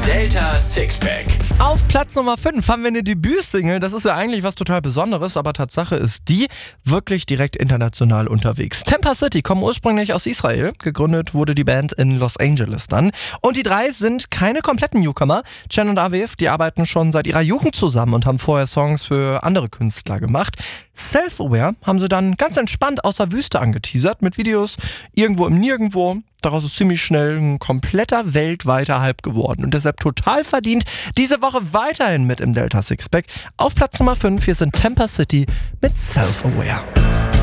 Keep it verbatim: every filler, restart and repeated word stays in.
Delta Sixpack. Auf Platz Nummer fünf haben wir eine Debütsingle. Das ist ja eigentlich was total Besonderes, aber Tatsache ist die wirklich direkt international unterwegs. Tampa City kommen ursprünglich aus Israel. Gegründet wurde die Band in Los Angeles dann. Und die drei sind keine kompletten Newcomer. Chen und Aviv, die arbeiten schon seit ihrer Jugend zusammen und haben vorher Songs für andere Künstler gemacht. Self-Aware haben sie dann ganz entspannt aus der Wüste angeteasert mit Videos irgendwo im Nirgendwo. Daraus ist ziemlich schnell ein kompletter weltweiter Hype geworden und deshalb total verdient diese Woche weiterhin mit im Delta Sixpack. Auf Platz Nummer fünf, hier sind Tampa City mit Self-Aware.